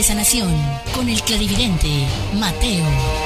de sanación con el clarividente Mateo.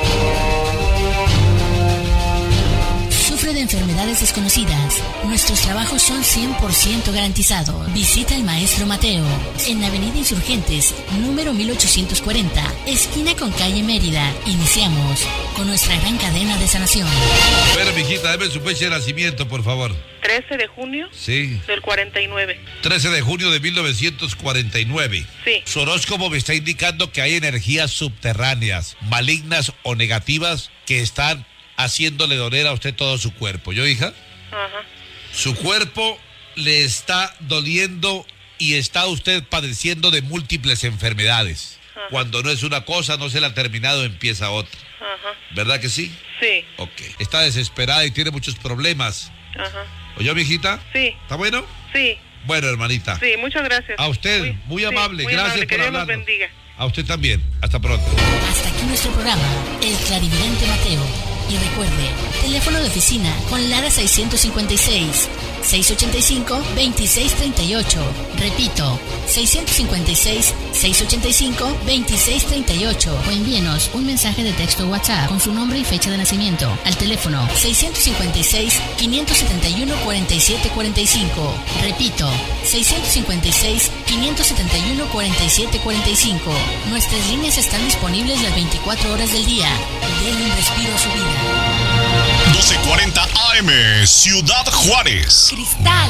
Sufre de enfermedades desconocidas. Nuestros trabajos son 100% garantizados. Visita al maestro Mateo en Avenida Insurgentes, número 1840, esquina con calle Mérida. Iniciamos con nuestra gran cadena de sanación. Bueno, mijita, dame su fecha de nacimiento, por favor. 13 de junio Sí. del 49. 13 de junio de 1949. Sí. Su horóscopo me está indicando que hay energías subterráneas, malignas o negativas que están haciéndole doler a usted todo su cuerpo. ¿Yo, hija? Ajá. Su cuerpo le está doliendo y está usted padeciendo de múltiples enfermedades. Ajá. Cuando no es una cosa, no se la ha terminado, empieza otra. Ajá. ¿Verdad que sí? Sí. Ok. Está desesperada y tiene muchos problemas. Ajá. ¿Oyó, mijita? Sí. ¿Está bueno? Sí. Bueno, hermanita. Sí, muchas gracias. A usted, muy amable. muy Gracias amable. por Que Dios los hablarnos. bendiga. A usted también. Hasta pronto. Hasta aquí nuestro programa, El Clarividente Mateo. Y recuerde, teléfono de oficina con Lara 656 685 2638. Repito, 656 685 2638. O envíenos un mensaje de texto WhatsApp con su nombre y fecha de nacimiento al teléfono 656 571 4745. Repito, 656 571 4745. Nuestras líneas están disponibles las 24 horas del día. Denle un respiro a su vida. 1240 AM, Ciudad Juárez. Cristal.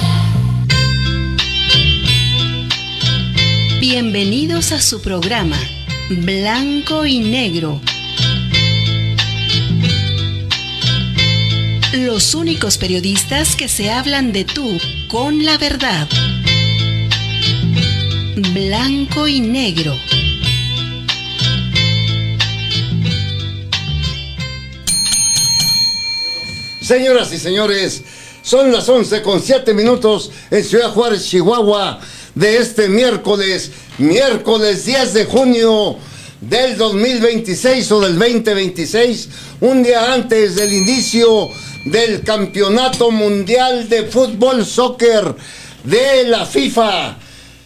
Bienvenidos a su programa Blanco y Negro. Los únicos periodistas que se hablan de tú con la verdad. Blanco y Negro. Señoras y señores, son las 11:07 en Ciudad Juárez, Chihuahua, de este miércoles 10 de junio del 2026 o del 2026, un día antes del inicio del Campeonato Mundial de Fútbol Soccer de la FIFA.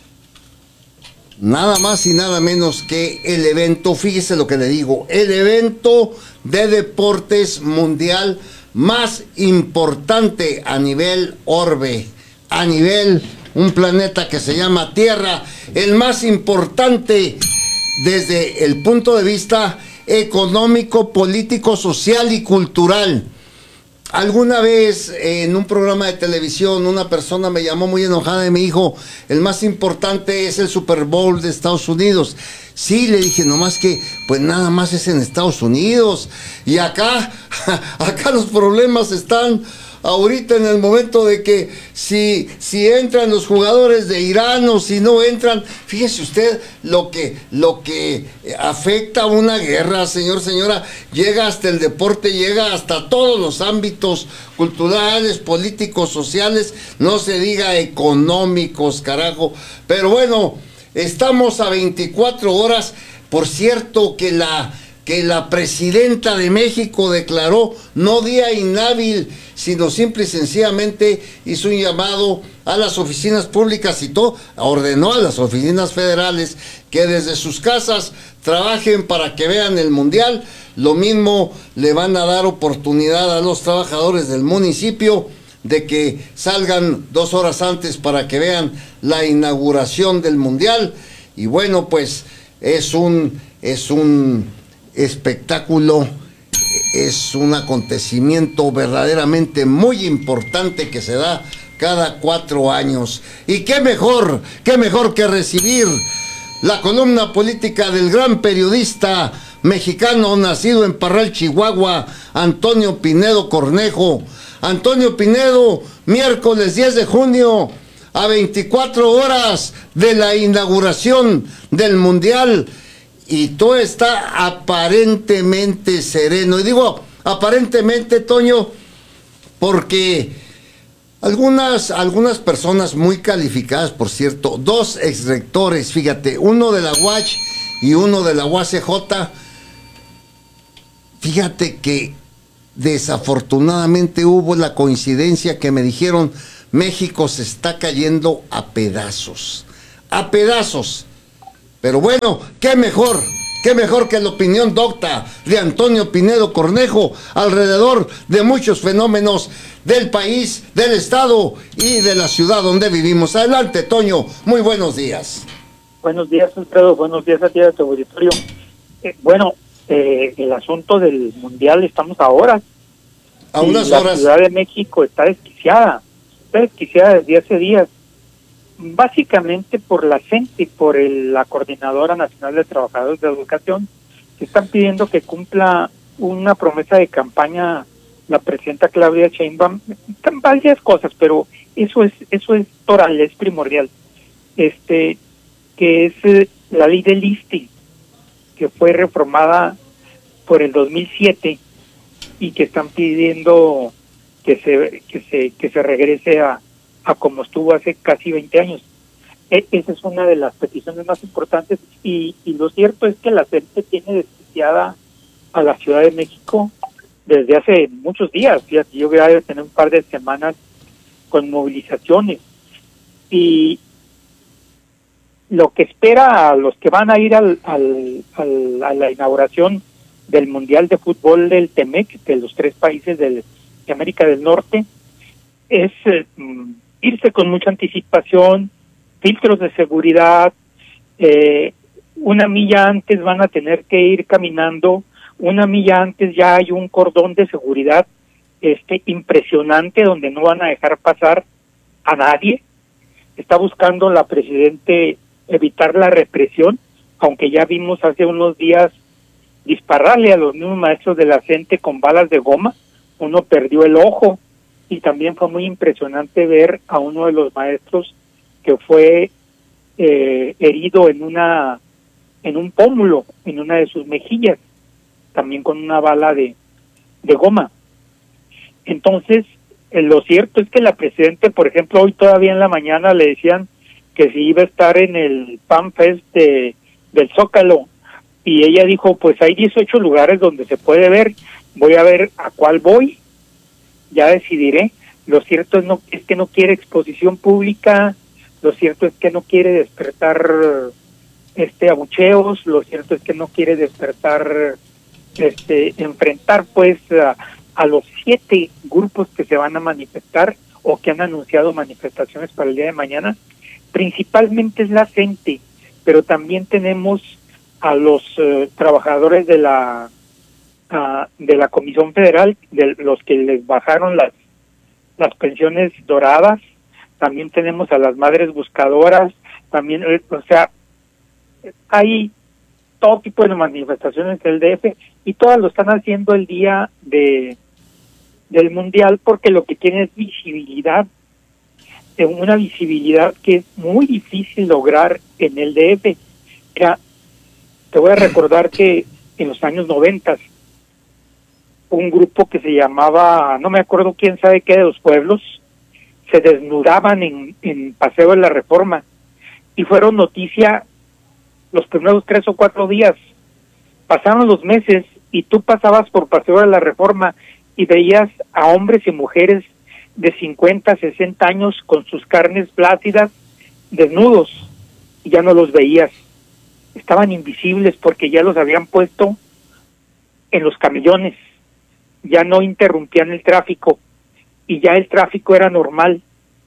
Nada más y nada menos que el evento, fíjese lo que le digo, el evento de deportes mundial más importante a nivel orbe, a nivel un planeta que se llama Tierra, el más importante desde el punto de vista económico, político, social y cultural. Alguna vez en un programa de televisión una persona me llamó muy enojada y me dijo, el más importante es el Super Bowl de Estados Unidos. Sí, le dije, nomás que pues nada más es en Estados Unidos. Y acá los problemas están ahorita en el momento de que si entran los jugadores de Irán o si no entran. Fíjese usted lo que afecta a una guerra, señora, llega hasta el deporte, llega hasta todos los ámbitos culturales, políticos, sociales, no se diga económicos, carajo. Pero bueno, estamos a 24 horas. Por cierto que la presidenta de México declaró no día inhábil, sino simple y sencillamente hizo un llamado a las oficinas públicas y todo, ordenó a las oficinas federales que desde sus casas trabajen para que vean el mundial. Lo mismo le van a dar oportunidad a los trabajadores del municipio de que salgan 2 horas antes para que vean la inauguración del mundial. Y bueno, pues es un espectáculo, es un acontecimiento verdaderamente muy importante que se da cada 4 años. Y qué mejor que recibir la columna política del gran periodista mexicano nacido en Parral, Chihuahua, Antonio Pinedo Cornejo. Antonio Pinedo, miércoles 10 de junio, a 24 horas de la inauguración del Mundial, y todo está aparentemente sereno. Y digo aparentemente, Toño, porque algunas personas muy calificadas, por cierto, 2 exrectores, fíjate, uno de la UACH y uno de la UACJ, fíjate que desafortunadamente hubo la coincidencia que me dijeron, México se está cayendo a pedazos, Pero bueno, qué mejor que la opinión docta de Antonio Pinedo Cornejo alrededor de muchos fenómenos del país, del estado y de la ciudad donde vivimos. Adelante, Toño, muy buenos días. Buenos días, Alfredo, buenos días a ti, a tu auditorio. El asunto del Mundial, estamos ahora. A unas la horas. Ciudad de México está desquiciada desde hace días, básicamente por la gente y por la Coordinadora Nacional de Trabajadores de Educación, que están pidiendo que cumpla una promesa de campaña la presidenta Claudia Sheinbaum. Están varias cosas, pero eso es toral, es primordial. Que es la ley del listing, que fue reformada por el 2007 y que están pidiendo que se regrese a como estuvo hace casi 20 años. Esa es una de las peticiones más importantes y lo cierto es que la gente tiene desquiciada a la Ciudad de México desde hace muchos días. Fíjate, yo voy a tener un par de semanas con movilizaciones y lo que espera a los que van a ir a la inauguración del Mundial de Fútbol del TEMEC, de los 3 países de América del Norte, es irse con mucha anticipación, filtros de seguridad, una milla antes van a tener que ir caminando, una milla antes ya hay un cordón de seguridad impresionante donde no van a dejar pasar a nadie. Está buscando la presidente evitar la represión, aunque ya vimos hace unos días dispararle a los mismos maestros de la CENTE con balas de goma. Uno perdió el ojo y también fue muy impresionante ver a uno de los maestros que fue herido en un pómulo, en una de sus mejillas, también con una bala de goma. Entonces, lo cierto es que la presidenta, por ejemplo, hoy todavía en la mañana le decían que si iba a estar en el Fan Fest del Zócalo, y ella dijo, pues hay 18 lugares donde se puede ver, voy a ver a cuál voy, ya decidiré. Lo cierto es que no quiere exposición pública, lo cierto es que no quiere despertar abucheos, lo cierto es que no quiere despertar, enfrentar pues a los 7 grupos que se van a manifestar o que han anunciado manifestaciones para el día de mañana. Principalmente es la gente, pero también tenemos a los trabajadores de la Comisión Federal, de los que les bajaron las pensiones doradas, también tenemos a las madres buscadoras, también, o sea, hay todo tipo de manifestaciones del DF y todas lo están haciendo el día del Mundial porque lo que quieren es visibilidad, una visibilidad que es muy difícil lograr en el DF. Ya, te voy a recordar que en los años 90 un grupo que se llamaba, no me acuerdo quién sabe qué de los pueblos, se desnudaban en Paseo de la Reforma y fueron noticia los primeros 3 o 4 días. Pasaron los meses y tú pasabas por Paseo de la Reforma y veías a hombres y mujeres de 50, 60 años con sus carnes flácidas, desnudos, y ya no los veías. Estaban invisibles porque ya los habían puesto en los camellones, ya no interrumpían el tráfico y ya el tráfico era normal.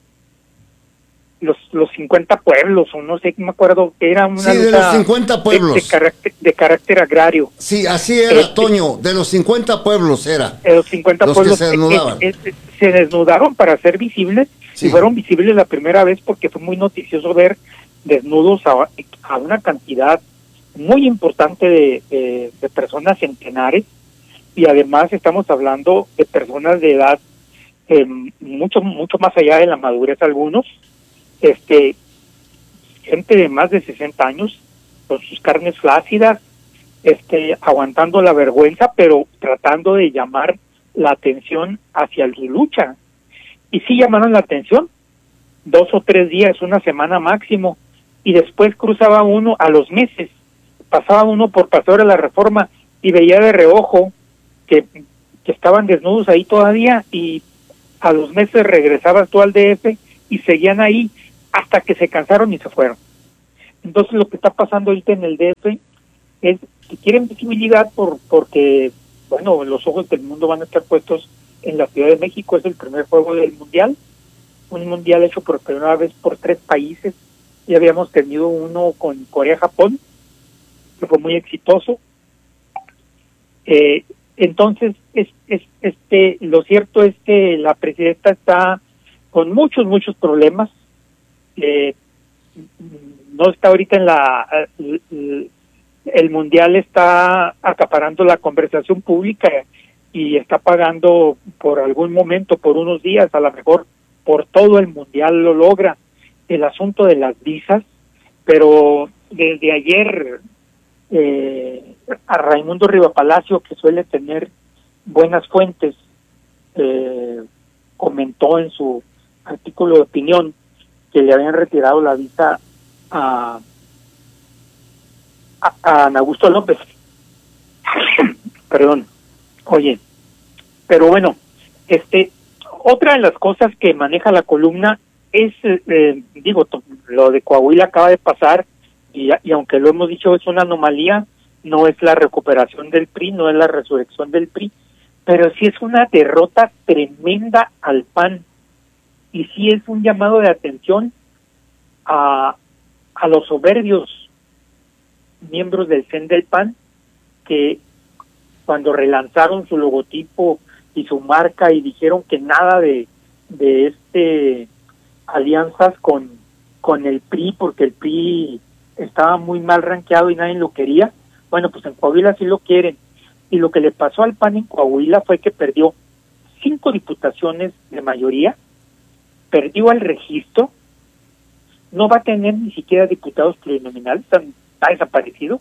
Los 50 pueblos, o no sé, me acuerdo que era una sí, de los 50 pueblos de carácter agrario. Sí, así era, Toño, de los 50 pueblos era. De los 50 los pueblos que se desnudaban. Se desnudaron para ser visibles, sí. Y fueron visibles la primera vez porque fue muy noticioso ver desnudos a una cantidad muy importante de personas centenares, y además estamos hablando de personas de edad mucho más allá de la madurez algunos, gente de más de 60 años con sus carnes flácidas, aguantando la vergüenza, pero tratando de llamar la atención hacia su lucha. Y sí llamaron la atención 2 o 3 días, una semana máximo, y después cruzaba uno a los meses, pasaba uno por Paseo de la Reforma y veía de reojo que estaban desnudos ahí todavía, y a los meses regresabas tú al DF y seguían ahí hasta que se cansaron y se fueron. Entonces lo que está pasando ahorita en el DF es que quieren visibilidad porque, bueno, los ojos del mundo van a estar puestos en la Ciudad de México. Es el primer juego del Mundial, un Mundial hecho por primera vez por 3 países. Ya habíamos tenido uno con Corea-Japón, que fue muy exitoso. Entonces, lo cierto es que la presidenta está con muchos problememas. No está ahorita el Mundial está acaparando la conversación pública y está pagando por algún momento, por unos días, a lo mejor por todo el Mundial lo logra. El asunto de las visas, pero desde ayer a Raimundo Rivapalacio, que suele tener buenas fuentes, comentó en su artículo de opinión que le habían retirado la visa a Ana Augusto López. Perdón. Oye, pero bueno, otra de las cosas que maneja la columna es, lo de Coahuila acaba de pasar y aunque lo hemos dicho es una anomalía, no es la recuperación del PRI, no es la resurrección del PRI, pero sí es una derrota tremenda al PAN y sí es un llamado de atención a los soberbios miembros del CEN del PAN que cuando relanzaron su logotipo y su marca y dijeron que nada de alianzas con el PRI porque el PRI estaba muy mal rankeado y nadie lo quería. Bueno, pues en Coahuila sí lo quieren. Y lo que le pasó al PAN en Coahuila fue que perdió 5 diputaciones de mayoría, perdió el registro, no va a tener ni siquiera diputados plurinominales, está desaparecido.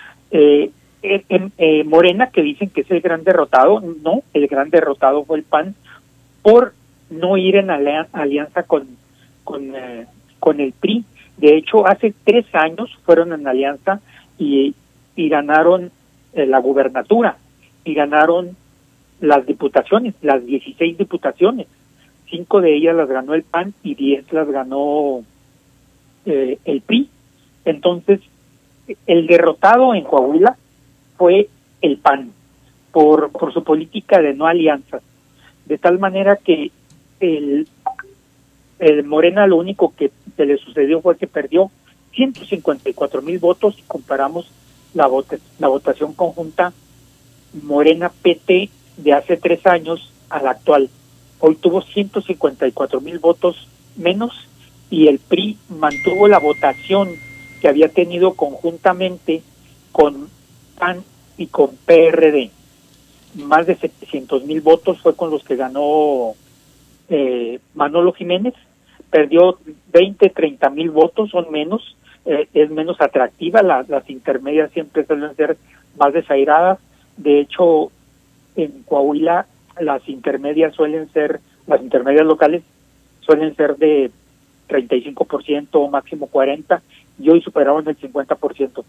Morena, que dicen que es el gran derrotado, no, el gran derrotado fue el PAN por no ir en alianza con el PRI. De hecho, hace 3 años fueron en alianza y ganaron la gubernatura y ganaron las diputaciones, las 16 diputaciones. 5 de ellas las ganó el PAN y 10 las ganó el PRI. Entonces, el derrotado en Coahuila fue el PAN por su política de no alianzas, de tal manera que el Morena lo único que se le sucedió fue que perdió 154,000 votos si comparamos la votación conjunta Morena-PT de hace 3 años a la actual. Hoy tuvo 154,000 votos menos y el PRI mantuvo la votación que había tenido conjuntamente con PAN y con PRD. Más de 700,000 votos fue con los que ganó Manolo Jiménez. Perdió 30,000 votos, son menos, es menos atractiva, las intermedias siempre suelen ser más desairadas. De hecho, en Coahuila las intermedias locales suelen ser de 35% o máximo 40%, y hoy superaron el 50%.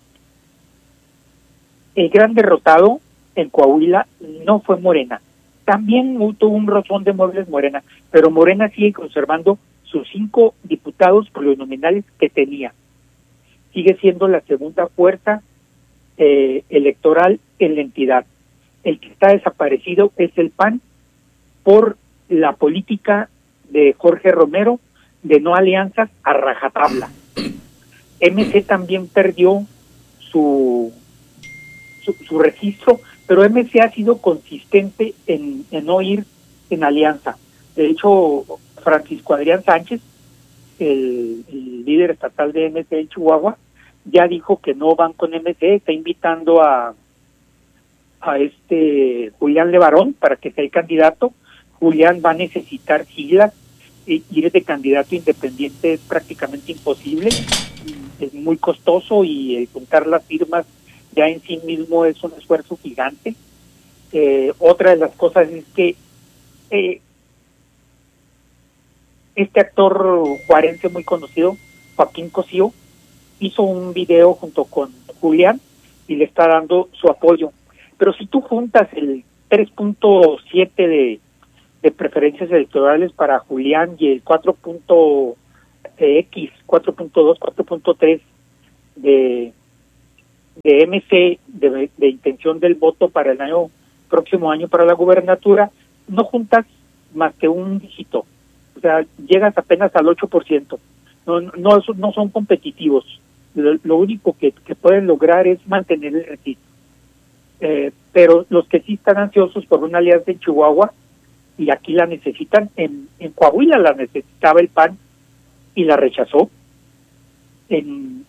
El gran derrotado en Coahuila no fue Morena, también tuvo un rozón de muebles Morena, pero Morena sigue conservando sus 5 diputados plurinominales que tenía. Sigue siendo la segunda fuerza electoral en la entidad. El que está desaparecido es el PAN por la política de Jorge Romero de no alianzas a rajatabla. MC también perdió su registro, pero MC ha sido consistente en no ir en alianza. De hecho, Francisco Adrián Sánchez, el líder estatal de MC en Chihuahua, ya dijo que no van con MC, está invitando a Julián Levarón para que sea el candidato. Julián va a necesitar siglas, ir de candidato independiente es prácticamente imposible, es muy costoso y juntar las firmas ya en sí mismo es un esfuerzo gigante. Otra de las cosas es que este actor juarense muy conocido, Joaquín Cosío, hizo un video junto con Julián y le está dando su apoyo. Pero si tú juntas el 3.7 de preferencias electorales para Julián y el 4.2, 4.3 de MC, de intención del voto para el próximo año para la gubernatura, no juntas más que un dígito. O sea, llegas apenas al 8%. No son competitivos. Lo único que pueden lograr es mantener el registro. Pero los que sí están ansiosos por una alianza en Chihuahua, y aquí la necesitan, en Coahuila la necesitaba el PAN y la rechazó. En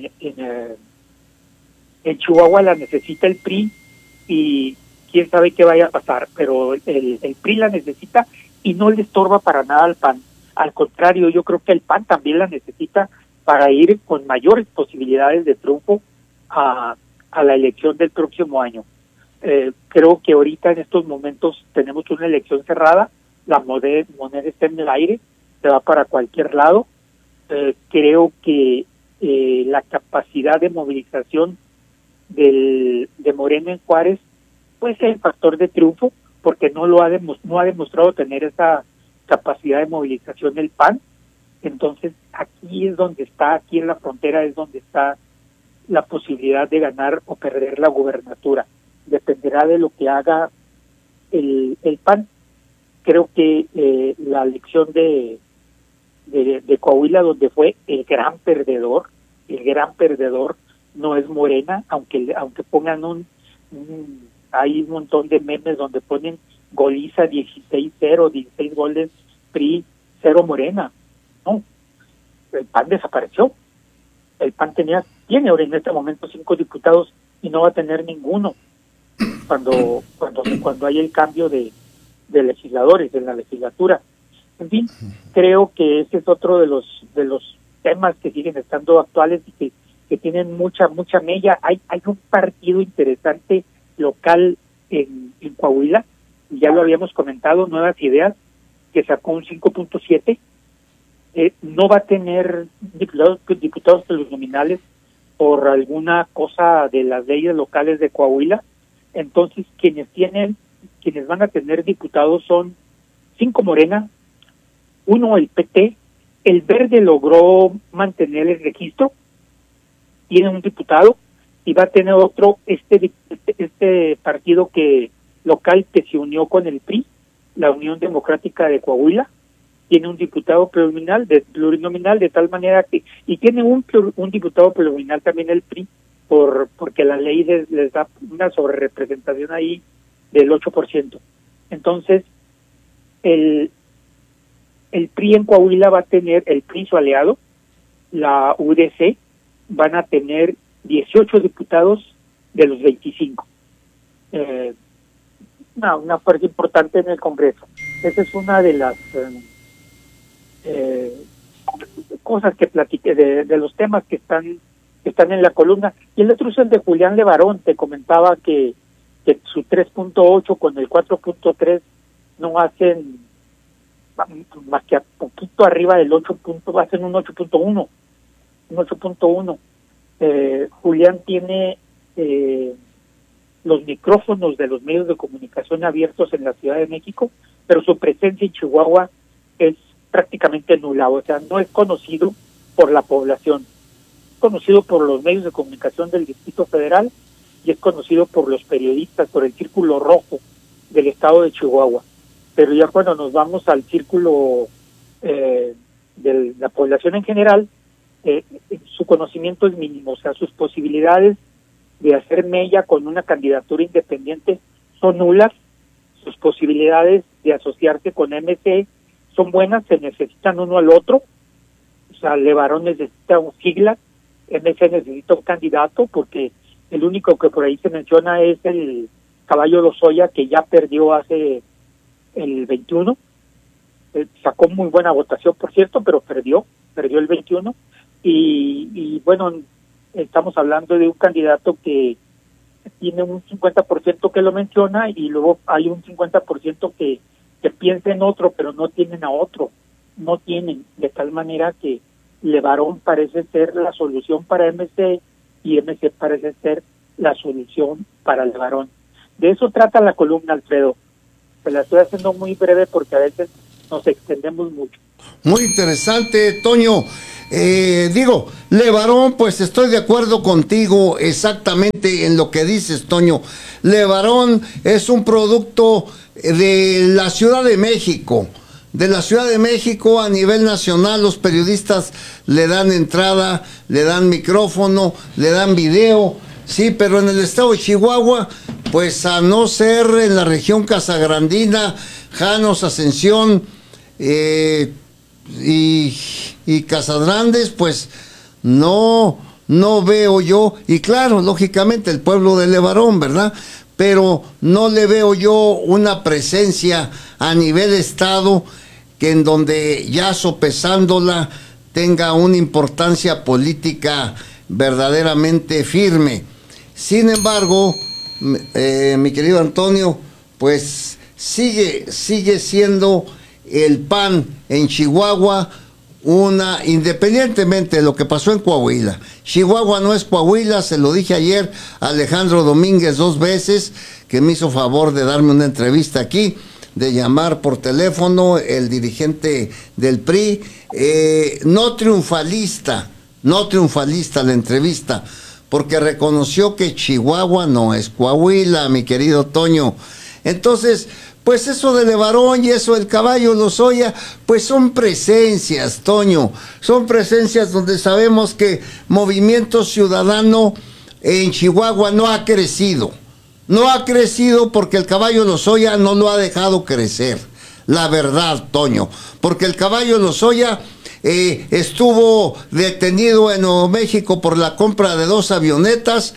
Chihuahua la necesita el PRI y quién sabe qué vaya a pasar, pero el PRI la necesita y no le estorba para nada al PAN. Al contrario, yo creo que el PAN también la necesita para ir con mayores posibilidades de triunfo a la elección del próximo año. Creo que ahorita en estos momentos tenemos una elección cerrada, la moneda está en el aire, se va para cualquier lado. Creo que la capacidad de movilización de Morena en Juárez puede ser el factor de triunfo, porque no ha demostrado tener esa capacidad de movilización del PAN. Entonces aquí es donde está, aquí en la frontera es donde está la posibilidad de ganar o perder la gubernatura. Dependerá de lo que haga el PAN. Creo que la elección de Coahuila, donde fue el gran perdedor no es Morena, aunque pongan hay un montón de memes donde ponen goliza 16-0, 16 goles PRI, 0 Morena. No, el PAN desapareció. El PAN tiene ahora en este momento 5 diputados y no va a tener ninguno cuando haya el cambio de legisladores en la legislatura. En fin, creo que ese es otro de los temas que siguen estando actuales y que tienen mucha mella. Hay un partido interesante local en Coahuila, ya lo habíamos comentado, Nuevas Ideas, que sacó un 5.7. No va a tener diputados plurinominales por alguna cosa de las leyes locales de Coahuila. Entonces quienes van a tener diputados son 5 Morena, 1 el PT, el Verde logró mantener el registro, tiene un diputado, y va a tener otro este partido local que se unió con el PRI, la Unión Democrática de Coahuila, tiene un diputado plurinominal de tal manera que, y tiene un diputado plurinominal también el PRI, porque la ley les da una sobrerepresentación ahí del 8%. Entonces, el PRI en Coahuila va a tener, el PRI su aliado, la UDC, van a tener 18 diputados de los 25. Una fuerza importante en el Congreso. Esa es una de las cosas que platiqué, de los temas que están en la columna. Y el otro es el de Julián Levarón. Te comentaba que su 3.8 con el 4.3 no hacen más que a poquito arriba del 8 punto, hacen un 8.1. Un 8.1. Julián tiene los micrófonos de los medios de comunicación abiertos en la Ciudad de México, pero su presencia en Chihuahua es prácticamente nula, o sea, no es conocido por la población, es conocido por los medios de comunicación del Distrito Federal y es conocido por los periodistas, por el círculo rojo del estado de Chihuahua, pero ya cuando nos vamos al círculo de la población en general, su conocimiento es mínimo, o sea, sus posibilidades de hacer mella con una candidatura independiente son nulas, sus posibilidades de asociarse con MC son buenas, se necesitan uno al otro, o sea, Levarón necesita un sigla, MC necesita un candidato, porque el único que por ahí se menciona es el Caballo Lozoya, que ya perdió hace el 21, sacó muy buena votación, por cierto, pero perdió el 21, y bueno, estamos hablando de un candidato que tiene un 50% que lo menciona y luego hay un 50% que piensa en otro, pero no tienen a otro, no tienen, de tal manera que Levarón parece ser la solución para MC y MC parece ser la solución para Levarón. De eso trata la columna, Alfredo. Se la estoy haciendo muy breve porque a veces nos extendemos mucho. Muy interesante, Toño. Levarón, pues estoy de acuerdo contigo exactamente en lo que dices, Toño. Levarón es un producto de la Ciudad de México. De la Ciudad de México a nivel nacional, los periodistas le dan entrada, le dan micrófono, le dan video. Sí, pero en el estado de Chihuahua, pues a no ser en la región casagrandina, Janos, Ascensión, y Casadrandes, pues no veo yo, y claro, lógicamente el pueblo de Levarón, ¿verdad? Pero no le veo yo una presencia a nivel estado que en donde ya sopesándola tenga una importancia política verdaderamente firme. Sin embargo, mi querido Antonio, pues sigue siendo el PAN en Chihuahua independientemente de lo que pasó en Coahuila. Chihuahua no es Coahuila, se lo dije ayer a Alejandro Domínguez 2 veces, que me hizo favor de darme una entrevista aquí, de llamar por teléfono el dirigente del PRI, no triunfalista la entrevista, porque reconoció que Chihuahua no es Coahuila, mi querido Toño. Entonces, pues eso de Levarón y eso del Caballo Lozoya, pues son presencias, Toño, son presencias donde sabemos que Movimiento Ciudadano en Chihuahua no ha crecido porque el Caballo Lozoya no lo ha dejado crecer, la verdad, Toño, porque el Caballo Lozoya estuvo detenido en Nuevo México por la compra de 2 avionetas,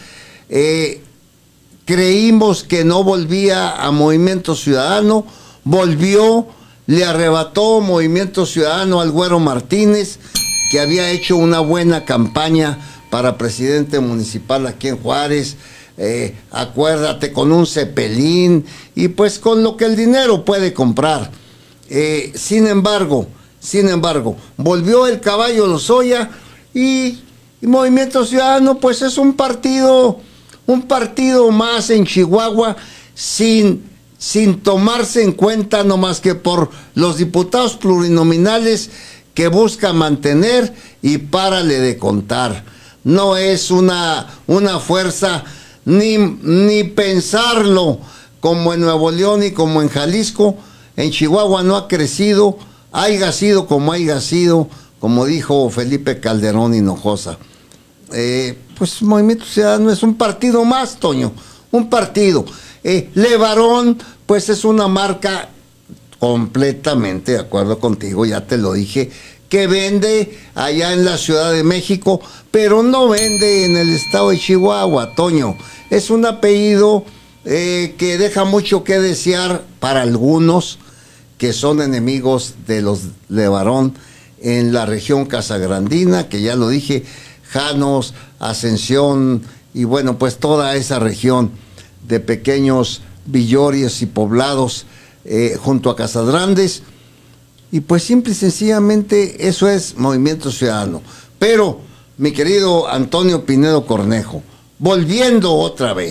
creímos que no volvía a Movimiento Ciudadano, volvió, le arrebató Movimiento Ciudadano al Güero Martínez, que había hecho una buena campaña para presidente municipal aquí en Juárez, acuérdate, con un cepelín, y pues con lo que el dinero puede comprar. Sin embargo, volvió el Caballo Lozoya y Movimiento Ciudadano, pues es un partido más en Chihuahua sin tomarse en cuenta no más que por los diputados plurinominales que busca mantener y párale de contar. No es una fuerza ni pensarlo como en Nuevo León y como en Jalisco. En Chihuahua no ha crecido, haya sido, como dijo Felipe Calderón Hinojosa. Pues Movimiento Ciudadano es un partido más, Toño, un partido. Levarón, pues es una marca completamente de acuerdo contigo, ya te lo dije, que vende allá en la Ciudad de México, pero no vende en el estado de Chihuahua, Toño. Es un apellido que deja mucho que desear para algunos que son enemigos de los Levarón en la región casagrandina, que ya lo dije, Janos, Ascensión y bueno, pues toda esa región de pequeños villorios y poblados junto a Casadrandes, y pues simple y sencillamente eso es Movimiento Ciudadano. Pero, mi querido Antonio Pinedo Cornejo, volviendo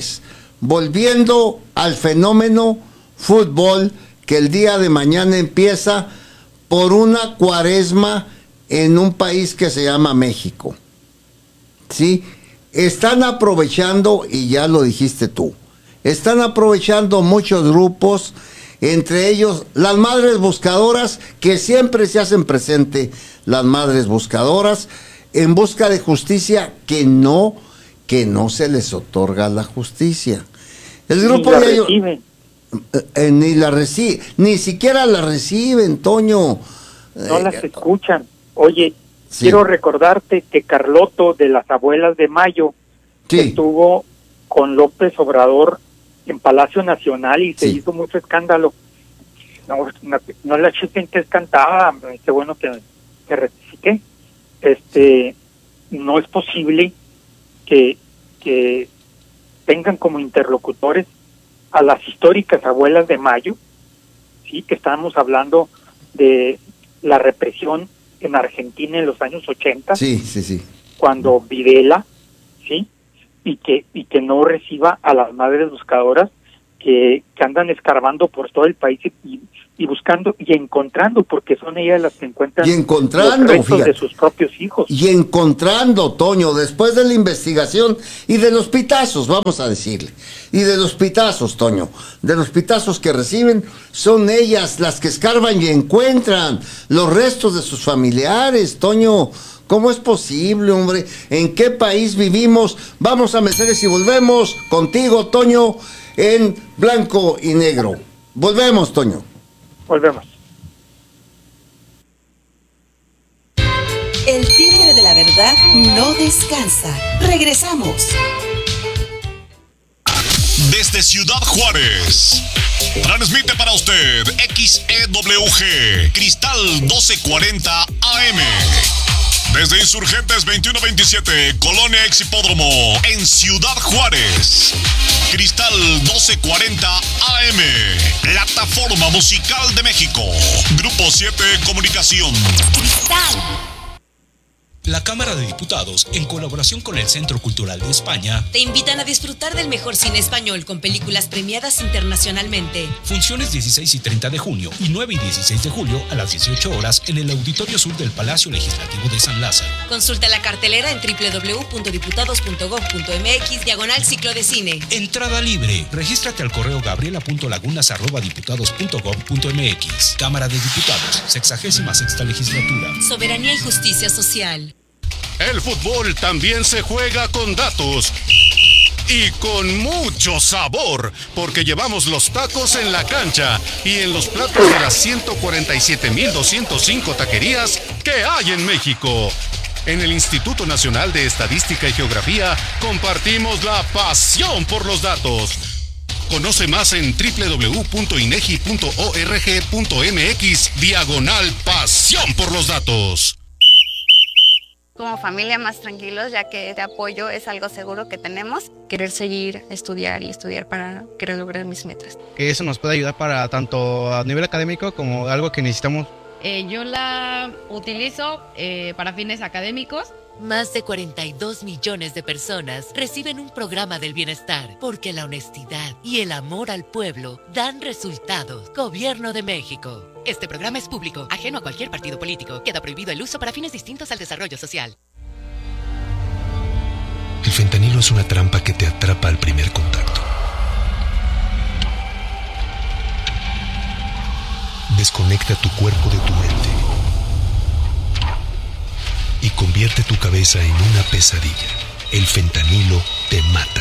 al fenómeno fútbol, que el día de mañana empieza por una cuaresma en un país que se llama México. ¿Sí? Están aprovechando, y ya lo dijiste tú, están aprovechando muchos grupos, entre ellos las madres buscadoras, que siempre se hacen presente, las madres buscadoras, en busca de justicia que no se les otorga la justicia. El grupo de ellos ni siquiera la reciben, Toño. No las escuchan. Oye, sí. Quiero recordarte que Carloto de las Abuelas de Mayo estuvo con López Obrador en Palacio Nacional y se hizo mucho escándalo. No la chiquen que es cantada, qué bueno que rectifique. No es posible que tengan como interlocutores a las históricas Abuelas de Mayo, sí, que estábamos hablando de la represión en Argentina en los años 80, cuando Videla, sí, y que no reciba a las madres buscadoras que andan escarbando por todo el país y buscando y encontrando, porque son ellas las que encuentran los restos de sus propios hijos. Y encontrando, Toño, después de la investigación y de los pitazos, vamos a decirle, y de los pitazos, Toño, de los pitazos que reciben, son ellas las que escarban y encuentran los restos de sus familiares, Toño. ¿Cómo es posible, hombre? ¿En qué país vivimos? Vamos a Mercedes y volvemos contigo, Toño, en blanco y negro. Volvemos, Toño. Volvemos. El tigre de la verdad no descansa. Regresamos. Desde Ciudad Juárez, transmite para usted XEWG Cristal 1240 AM. Desde Insurgentes 2127, Colonia Exhipódromo, en Ciudad Juárez. Cristal 1240 AM, plataforma musical de México. Grupo 7 Comunicación. Cristal. La Cámara de Diputados, en colaboración con el Centro Cultural de España, te invitan a disfrutar del mejor cine español con películas premiadas internacionalmente. Funciones 16 y 30 de junio y 9 y 16 de julio a las 18 horas en el Auditorio Sur del Palacio Legislativo de San Lázaro. Consulta la cartelera en www.diputados.gov.mx/ciclo de cine. Entrada libre. Regístrate al correo gabriela.lagunas@diputados.gov.mx. Cámara de Diputados, 66ª legislatura. Soberanía y justicia social. El fútbol también se juega con datos y con mucho sabor, porque llevamos los tacos en la cancha y en los platos de las 147,205 taquerías que hay en México. En el Instituto Nacional de Estadística y Geografía compartimos la pasión por los datos. Conoce más en www.inegi.org.mx/pasión por los datos. Como familia más tranquilos, ya que de apoyo es algo seguro que tenemos. Querer seguir, estudiar para querer lograr mis metas. Que eso nos puede ayudar para tanto a nivel académico como algo que necesitamos. Yo la utilizo para fines académicos. Más de 42 millones de personas reciben un programa del bienestar porque la honestidad y el amor al pueblo dan resultados. Gobierno de México. Este programa es público, ajeno a cualquier partido político. Queda prohibido el uso para fines distintos al desarrollo social. El fentanilo es una trampa que te atrapa al primer contacto. Desconecta tu cuerpo de tu mente y convierte tu cabeza en una pesadilla. El fentanilo te mata.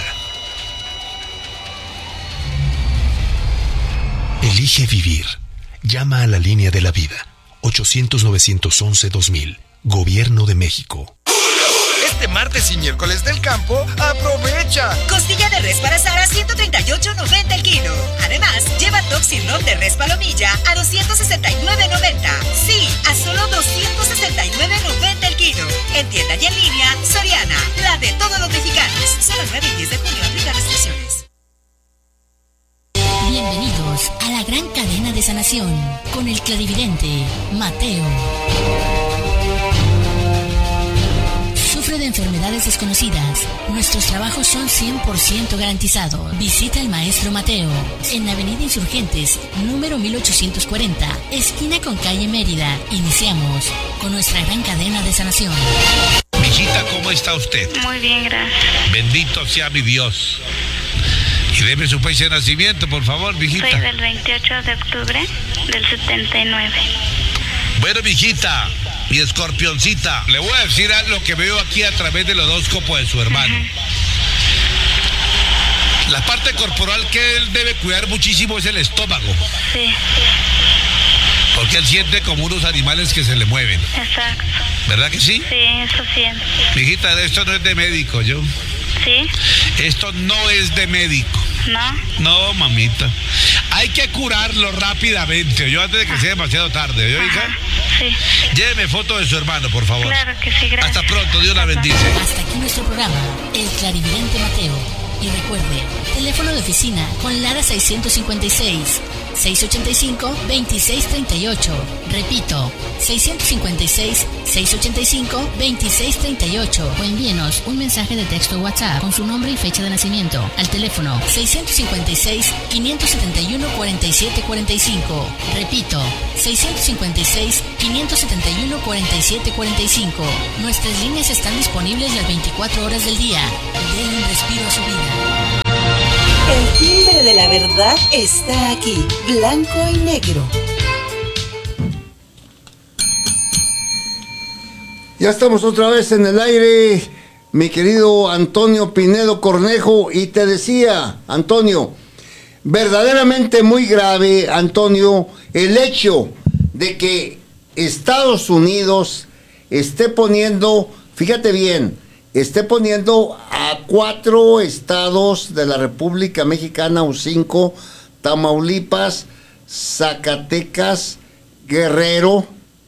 Elige vivir. Llama a la línea de la vida. 800-911-2000. Gobierno de México. Este martes y miércoles del campo, aprovecha. Costilla de res para asar a $138.90 el kilo. Además, lleva Toxirlón de res palomilla a $269.90. Sí, a solo $269.90 el kilo. En tienda y en línea, Soriana, la de todos los mexicanos. Solo 9 y 10 de junio, aplica restricciones. Bienvenidos a la gran cadena de sanación con el clarividente Mateo. Sufre de enfermedades desconocidas. Nuestros trabajos son 100% garantizados. Visita al maestro Mateo en Avenida Insurgentes, número 1840, esquina con calle Mérida. Iniciamos con nuestra gran cadena de sanación. Mijita, ¿cómo está usted? Muy bien, gracias. Bendito sea mi Dios. Y deme su fecha de nacimiento, por favor, mijita. Soy del 28 de octubre del 79. Bueno, mijita, mi escorpioncita, le voy a decir lo que veo aquí a través del horóscopo de su hermano. La parte corporal que él debe cuidar muchísimo es el estómago. Sí. Porque él siente como unos animales que se le mueven. Exacto. ¿Verdad que sí? Sí, eso siento. Mijita, esto no es de médico, yo. ¿Sí? Esto no es de médico. ¿No? No, mamita. Hay que curarlo rápidamente, yo antes de que sea demasiado tarde, ¿yo, hija? Sí. Lléveme foto de su hermano, por favor. Claro que sí, gracias. Hasta pronto, Dios la bendice. Hasta aquí nuestro programa, El Clarividente Mateo. Y recuerde, teléfono de oficina con Lara 656 656-2638. Repito, 656-685-2638. O envíenos un mensaje de texto WhatsApp con su nombre y fecha de nacimiento al teléfono 656-571-4745. Repito, 656-571-4745. Nuestras líneas están disponibles las 24 horas del día. Denle un respiro a su vida. El timbre de la verdad está aquí, blanco y negro. Ya estamos otra vez en el aire, mi querido Antonio Pinedo Cornejo, y te decía, Antonio, verdaderamente muy grave, Antonio, el hecho de que Estados Unidos esté poniendo, fíjate bien, esté poniendo a 4 estados de la República Mexicana, o 5, Tamaulipas, Zacatecas, Guerrero,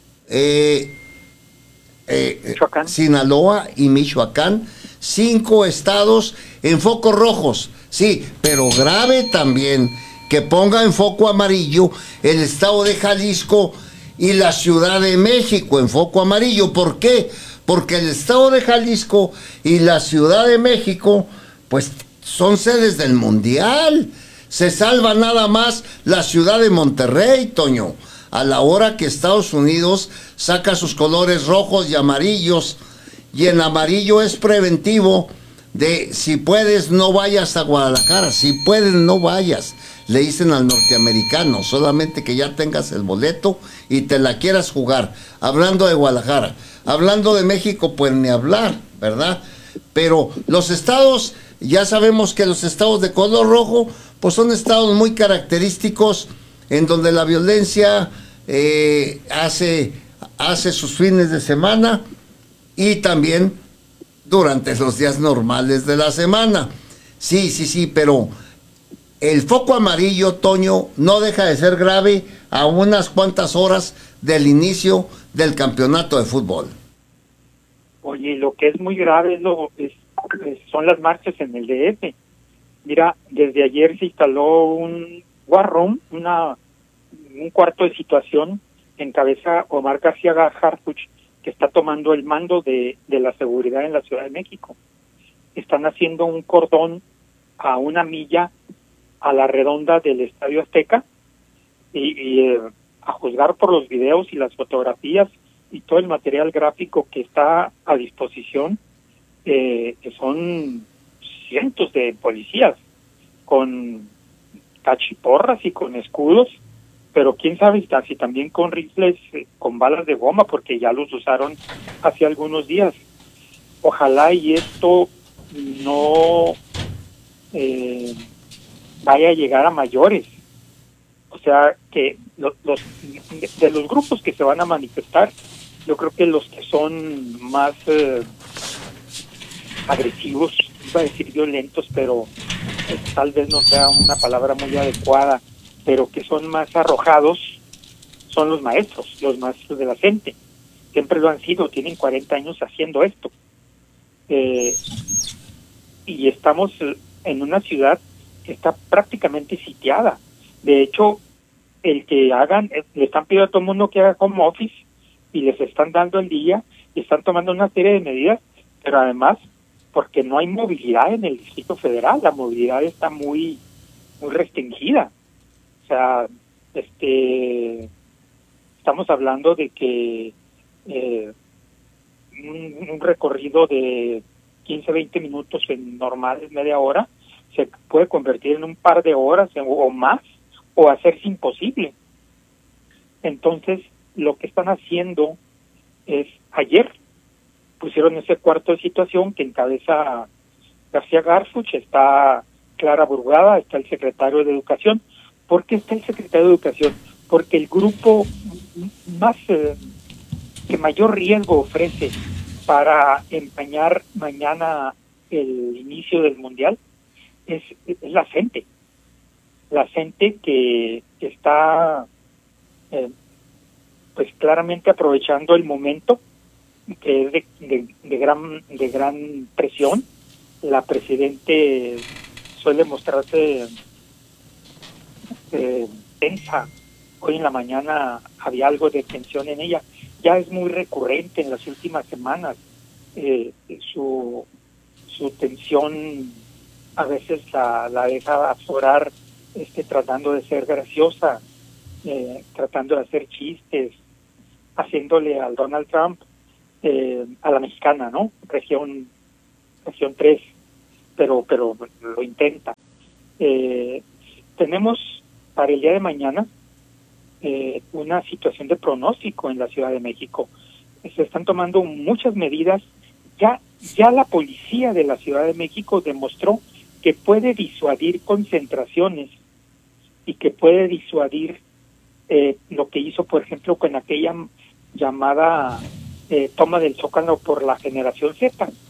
Sinaloa y Michoacán, 5 estados en focos rojos, sí, pero grave también que ponga en foco amarillo el estado de Jalisco y la Ciudad de México en foco amarillo. ¿Por qué? Porque el estado de Jalisco y la Ciudad de México, pues son sedes del Mundial. Se salva nada más la ciudad de Monterrey, Toño, a la hora que Estados Unidos saca sus colores rojos y amarillos, y en amarillo es preventivo de si puedes no vayas a Guadalajara, si puedes no vayas, le dicen al norteamericano, solamente que ya tengas el boleto y te la quieras jugar. Hablando de Guadalajara, hablando de México, pues ni hablar, ¿verdad? Pero los estados, ya sabemos que los estados de color rojo, pues son estados muy característicos en donde la violencia hace sus fines de semana y también durante los días normales de la semana. Sí, pero el foco amarillo, Toño, no deja de ser grave a unas cuantas horas del inicio del campeonato de fútbol. Oye, lo que es muy grave son las marchas en el DF. Mira, desde ayer se instaló un war room, un cuarto de situación, encabeza Omar García Harfuch, que está tomando el mando de la seguridad en la Ciudad de México. Están haciendo un cordón a 1 milla a la redonda del Estadio Azteca y a juzgar por los videos y las fotografías y todo el material gráfico que está a disposición, que son cientos de policías con cachiporras y con escudos, pero quién sabe si también con rifles, con balas de goma, porque ya los usaron hace algunos días. Ojalá y esto no vaya a llegar a mayores. O sea, que de los grupos que se van a manifestar, yo creo que los que son más agresivos, iba a decir violentos, pero tal vez no sea una palabra muy adecuada, pero que son más arrojados, son los maestros de la gente. Siempre lo han sido, tienen 40 años haciendo esto. Y estamos en una ciudad que está prácticamente sitiada. De hecho, le están pidiendo a todo el mundo que haga home office y les están dando el día y están tomando una serie de medidas, pero además porque no hay movilidad en el Distrito Federal, la movilidad está muy restringida. O sea, estamos hablando de que un recorrido de 15-20 minutos en normal, media hora, se puede convertir en un par de horas o más, o hacerse imposible. Entonces, lo que están haciendo es, ayer pusieron ese cuarto de situación que encabeza García Harfuch, está Clara Burgada, está el secretario de Educación. ¿Por qué está el secretario de Educación? Porque el grupo más que mayor riesgo ofrece para empañar mañana el inicio del Mundial es la gente. La gente que está pues claramente aprovechando el momento, que es de gran presión. La Presidente suele mostrarse tensa. Hoy en la mañana había algo de tensión en ella. Ya es muy recurrente en las últimas semanas. Su tensión a veces la deja aflorar, tratando de ser graciosa, tratando de hacer chistes, haciéndole al Donald Trump, a la mexicana, ¿no? Región 3, pero lo intenta. Tenemos para el día de mañana una situación de pronóstico en la Ciudad de México. Se están tomando muchas medidas. Ya la policía de la Ciudad de México demostró que puede disuadir concentraciones y que puede disuadir lo que hizo, por ejemplo, con aquella llamada toma del Zócalo por la Generación Z.